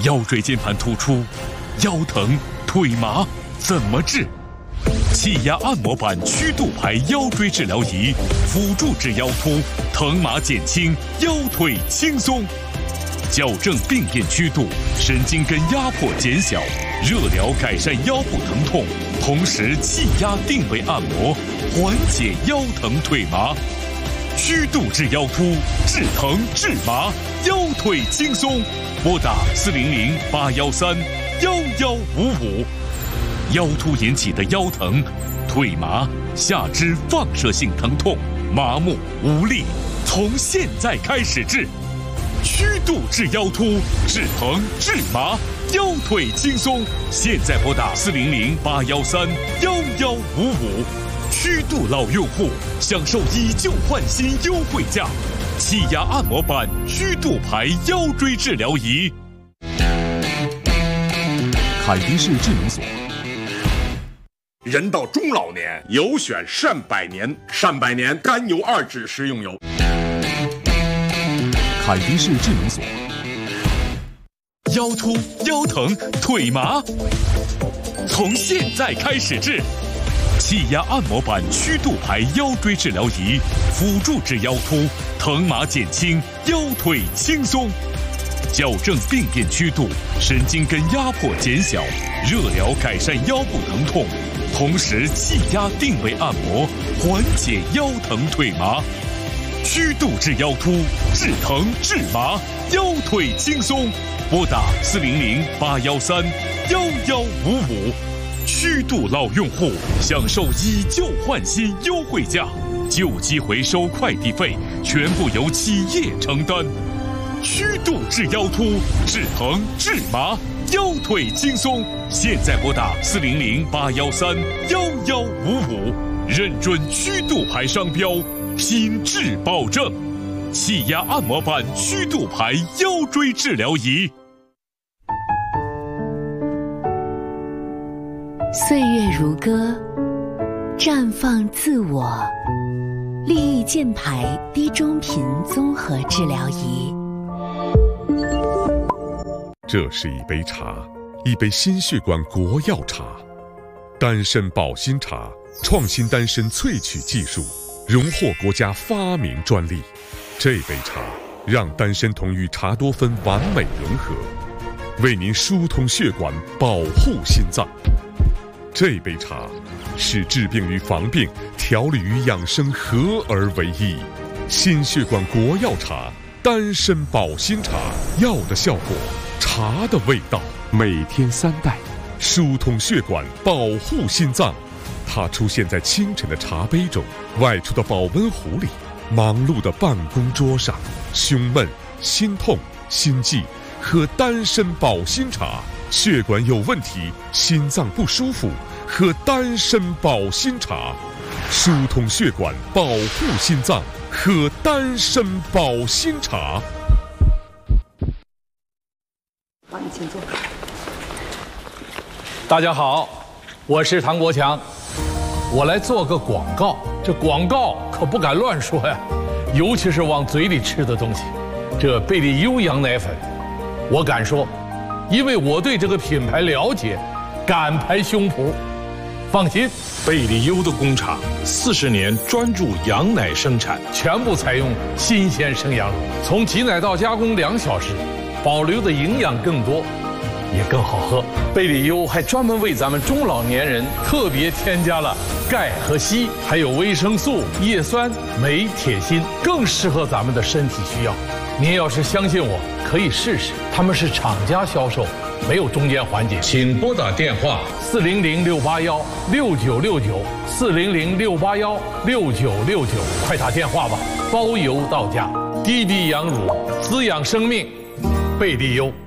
腰椎间盘突出、腰疼、腿麻，怎么治？气压按摩板曲度排腰椎治疗仪，辅助治腰突，疼麻减轻，腰腿轻松。矫正病变曲度，神经根压迫减小，热疗改善腰部疼痛，同时气压定位按摩，缓解腰疼腿麻。曲度治腰突，治疼治麻，腰腿轻松。拨打400-813-1155。腰突引起的腰疼、腿麻、下肢放射性疼痛、麻木无力，从现在开始治。曲度治腰突，治疼治麻，腰腿轻松。现在拨打400-813-1155。曲度老用户享受以旧换新优惠价，气压按摩板曲度排腰椎治疗仪。 凯迪士智能锁。 人到中老年，有选善百年，善百年甘油2酯食用油。 凯迪士智能锁。 腰突、腰疼、腿麻，从现在开始治。气压按摩板曲度排腰椎治疗仪，辅助治腰突，疼麻减轻，腰腿轻松。矫正病变曲度，神经根压迫减小，热疗改善腰部疼痛，同时气压定位按摩，缓解腰疼腿麻。曲度治腰突，治疼治麻，腰腿轻松。拨打400-813-1155。曲度老用户享受以旧换新优惠价，旧机回收快递费全部由企业承担。曲度治腰突，治疼治麻，腰腿轻松。现在拨打400-813-1155，认准曲度牌商标，品质保证。气压按摩板曲度牌腰椎治疗仪。 岁月如歌，绽放自我。利益健牌低中频综合治疗仪。 这是一杯茶，一杯心血管国药茶，丹参保心茶，创新丹参萃取技术，荣获国家发明专利。这杯茶让丹参酮与茶多酚完美融合，为您疏通血管，保护心脏。这杯茶使治病与防病、调理与养生合而为一。心血管国药茶，丹参保心茶，药的效果，茶的味道。每天3袋，疏通血管，保护心脏。它出现在清晨的茶杯中，外出的保温壶里，忙碌的办公桌上。胸闷、心痛、心悸，喝丹参保心茶。血管有问题，心脏不舒服，喝丹参保心茶。疏通血管，保护心脏，喝丹参保心茶。 好，你请坐。 大家好，我是唐国强，我来做个广告。这广告可不敢乱说呀，尤其是往嘴里吃的东西。这贝利优羊奶粉，我敢说，因为我对这个品牌了解，敢拍胸脯。放心， 贝利优的工厂40年专注羊奶生产， 全部采用新鲜生羊乳，从挤奶到加工2小时，保留的营养更多，也更好喝。贝利优还专门为咱们中老年人特别添加了钙和硒，还有维生素、叶酸、镁、铁、锌，更适合咱们的身体需要。您要是相信我，可以试试，他们是厂家销售，没有中间环节。 请拨打电话 400-681-6969，400-681-6969，快打电话吧，包邮到家。滴滴羊乳，滋养生命，贝利优。